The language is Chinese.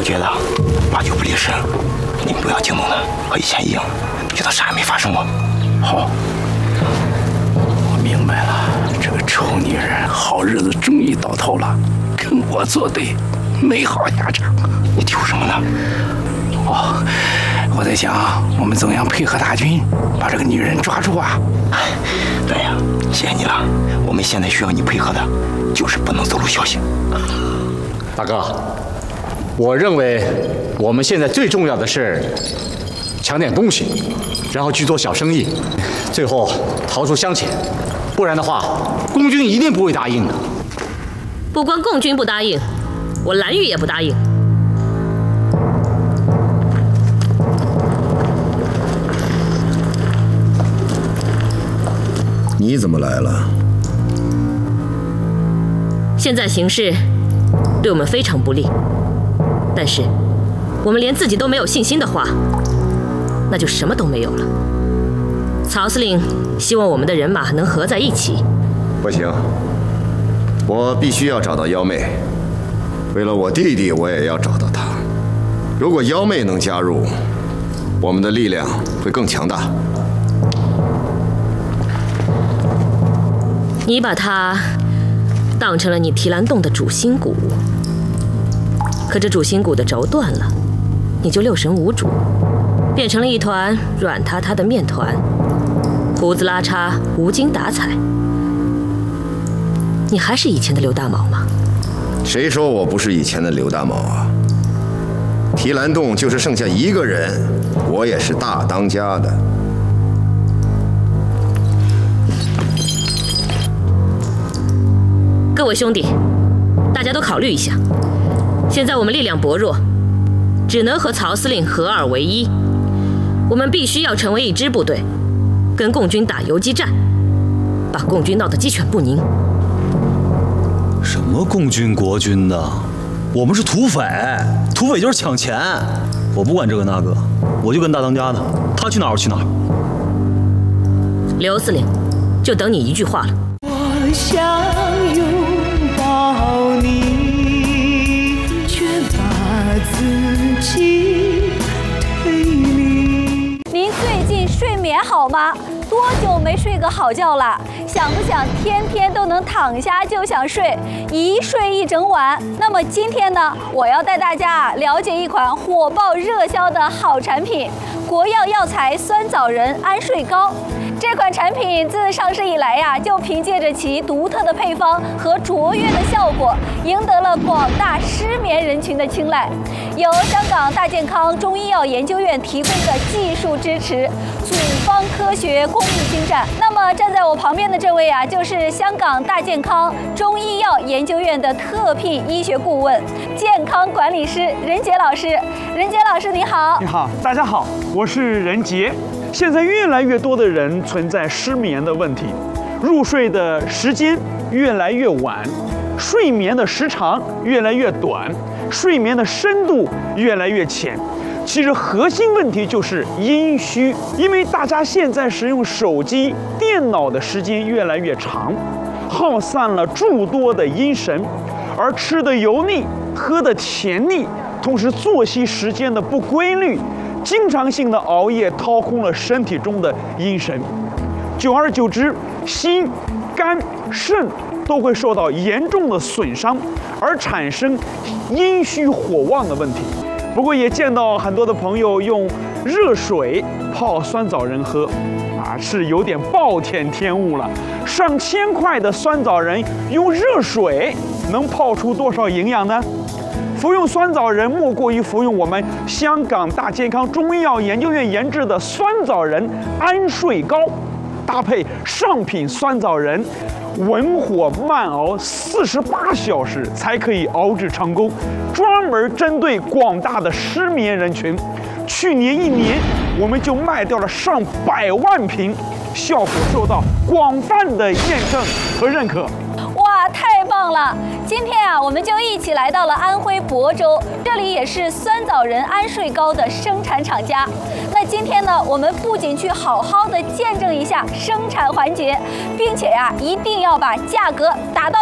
觉得八九不离十，你们不要惊动他，和以前一样，就当啥也没发生过。好， 我明白了，这个臭女人好日子终于到头了，跟我作对，没好下场。 你提什么呢？ 哦，我在想我们怎么样配合大军，把这个女人抓住啊！ 对呀，谢谢你了。我们现在需要你配合的，就是不能走漏消息。 大哥，我认为我们现在最重要的是抢点东西，然后去做小生意，最后逃出乡潜。不然的话，共军一定不会答应的。 不光共军不答应，我蓝玉也不答应。 你怎么来了？ 现在形势对我们非常不利，但是我们连自己都没有信心的话，那就什么都没有了。曹司令希望我们的人马能合在一起。 不行，我必须要找到幺妹。为了我弟弟，我也要找到她。如果幺妹能加入，我们的力量会更强大。 你把它当成了你提篮洞的主心骨，可这主心骨的轴断了，你就六神无主，变成了一团软塌塌的面团，胡子拉碴，无精打采。你还是以前的刘大毛吗？ 谁说我不是以前的刘大毛啊？提篮洞就是剩下一个人，我也是大当家的。 各位兄弟，大家都考虑一下，现在我们力量薄弱，只能和曹司令合二为一。我们必须要成为一支部队，跟共军打游击战，把共军闹得鸡犬不宁。 什么共军国军的？我们是土匪，土匪就是抢钱。我不管这个那个，我就跟大当家的，他去哪儿我去哪儿。 刘司令，就等你一句话了。 我想拥抱你，却把自己推离。 您最近睡眠好吗？多久没睡个好觉了？想不想天天都能躺下就想睡，一睡一整晚？那么今天呢，我要带大家了解一款火爆热销的好产品——国药药材酸枣仁安睡膏。这款产品自上市以来呀，就凭借着其独特的配方和卓越的效果，赢得了广大失眠人群的青睐。由香港大健康中医药研究院提供的技术支持，组方科学工艺精湛。那么站在我旁边的这位啊，就是香港大健康中医药研究院的特聘医学顾问、健康管理师任杰老师。任杰老师你好。 你好，大家好，我是任杰。现在越来越多的人存在失眠的问题，入睡的时间越来越晚，睡眠的时长越来越短，睡眠的深度越来越浅。其实核心问题就是阴虚，因为大家现在使用手机、电脑的时间越来越长，耗散了诸多的阴神，而吃的油腻，喝的甜腻，同时作息时间的不规律，经常性的熬夜掏空了身体中的阴神，久而久之，心、肝、肾都会受到严重的损伤，而产生阴虚火旺的问题。不过也见到很多的朋友用热水泡酸枣仁喝，是有点暴殄天物了。上千块的酸枣仁用热水能泡出多少营养呢？服用酸枣仁莫过于服用我们香港大健康中医药研究院研制的酸枣仁安睡膏，搭配上品酸枣仁，文火慢熬48小时才可以熬制成功，专门针对广大的失眠人群。去年1年，我们就卖掉了上100万瓶，效果受到广泛的验证和认可。 哇，太棒了！今天啊，我们就一起来到了安徽亳州，这里也是酸枣仁安睡膏的生产厂家。那今天呢，我们不仅去好好的见证一下生产环节，并且呀，一定要把价格打到